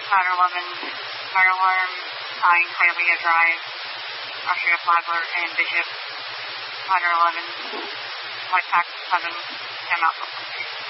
Powder 11, fire alarm, 9, Hialeah Drive, Australia Flagler, and Bishop, Powder 11, Light Pack 7, come out.